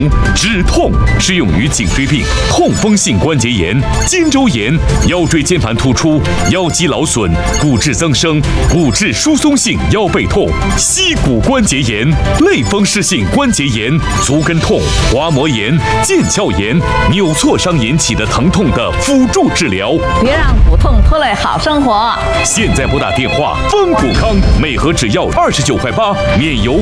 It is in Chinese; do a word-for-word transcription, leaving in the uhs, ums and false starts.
止痛适用于颈椎病、痛风性关节炎、肩周炎、腰椎间盘突出、腰肌劳损、骨质增生、骨质疏松性腰背痛、膝骨关节炎、类风湿性关节炎、足跟痛、滑膜炎、腱鞘炎、扭挫伤引起的疼痛的辅助治疗。 别让骨痛拖累好生活。 现在拨打电话，丰骨康每盒只要二十九块八，免邮。